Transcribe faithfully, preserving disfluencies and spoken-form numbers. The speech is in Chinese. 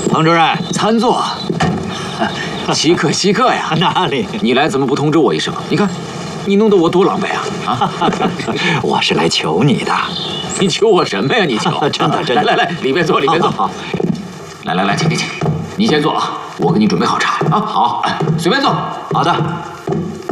彭主任，餐坐。 稀客，稀客呀！ 哪里？ 你来怎么不通知我一声？你看，你弄得我多狼狈啊！啊！ 我是来求你的。 你求我什么呀？你求？ 真的，真的。 来来来，里边坐，里边坐。好。来来来，请请请，你先坐啊，我给你准备好茶啊。好，随便坐。 好的。